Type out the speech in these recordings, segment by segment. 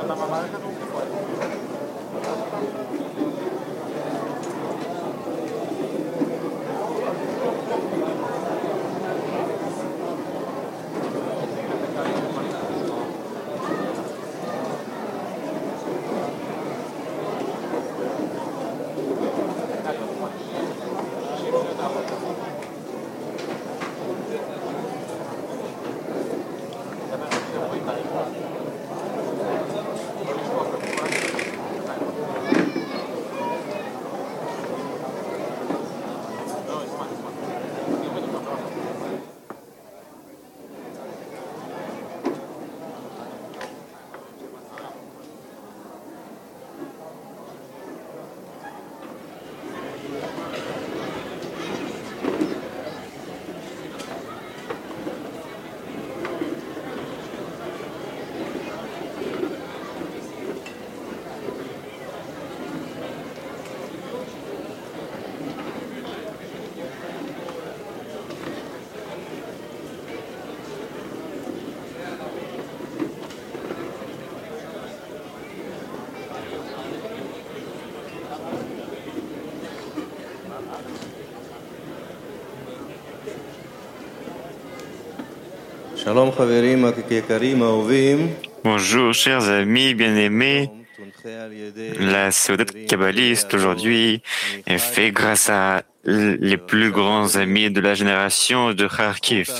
Bonjour, chers amis bien-aimés. La Seudat kabbaliste aujourd'hui est faite grâce à les plus grands amis de la génération de Kharkiv.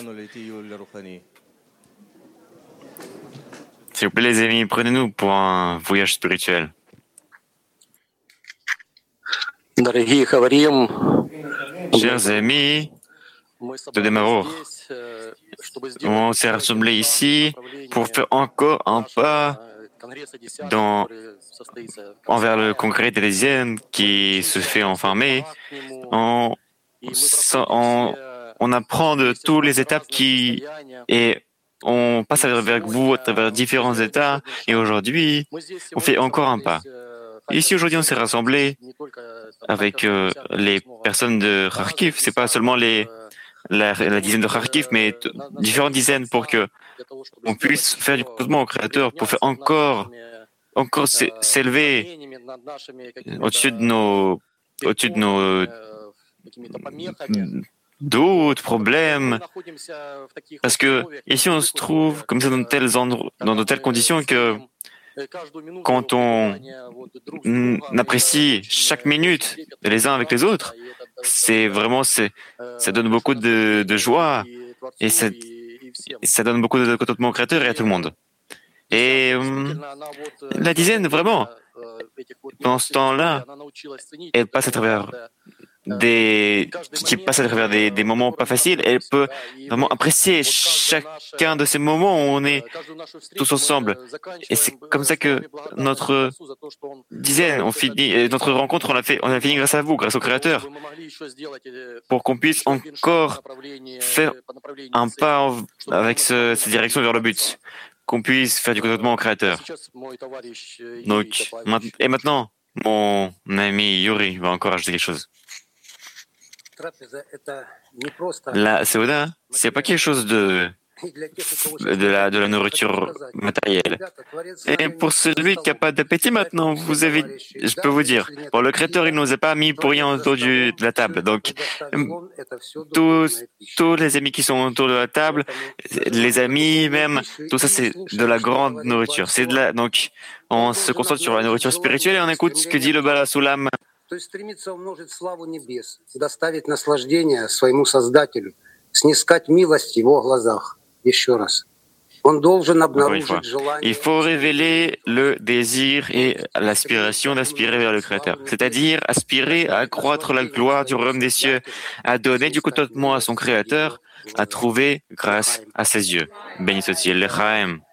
S'il vous plaît, les amis, prenez-nous pour un voyage spirituel. Chers amis de Demaror, on s'est rassemblés ici pour faire encore un pas envers le congrès des dizaines qui se fait en fin mai. On apprend de toutes les étapes et on passe avec vous à travers différents états et aujourd'hui, on fait encore un pas. Ici, aujourd'hui, on s'est rassemblés avec les personnes de Kharkiv. C'est pas seulement la dizaine de Kharkiv, mais différentes dizaines pour que on puisse faire du contentement au Créateur, pour faire encore s'élever au-dessus de nos doutes, problèmes. Parce que ici, on se trouve comme ça dans de telles conditions que quand on apprécie chaque minute les uns avec les autres, ça donne beaucoup de joie et ça donne beaucoup de contentement au Créateur et à tout le monde. Et la dizaine, vraiment, dans ce temps-là, elle passe à travers des moments pas faciles. Elle peut vraiment apprécier chacun de ces moments où on est tous ensemble. Et c'est comme ça que notre dizaine, notre rencontre, on a fini grâce à vous, grâce au Créateur, pour qu'on puisse encore faire un pas avec cette direction vers le but, qu'on puisse faire du contentement au Créateur. Donc, et maintenant, mon ami Yuri va encore ajouter quelque chose. La Seuda, c'est pas quelque chose de la nourriture matérielle. Et pour celui qui n'a pas d'appétit maintenant, je peux vous dire, bon, le Créateur, il ne nous a pas mis pour rien autour de la table. Donc, tous les amis qui sont autour de la table, les amis même, tout ça, c'est de la grande nourriture. Donc, on se concentre sur la nourriture spirituelle et on écoute ce que dit le Bala Sulam. То есть стремиться умножить славу небес, доставить наслаждение своему Создателю, снискать милость в Его глазах. Еще раз. Он должен обнаружить желание. Il faut révéler le désir et l'aspiration d'aspirer vers le Créateur, c'est-à-dire aspirer à accroître la gloire du royaume des cieux, à donner du contentement à son Créateur, à trouver grâce à ses yeux. Béni soit-il, L'Echaim.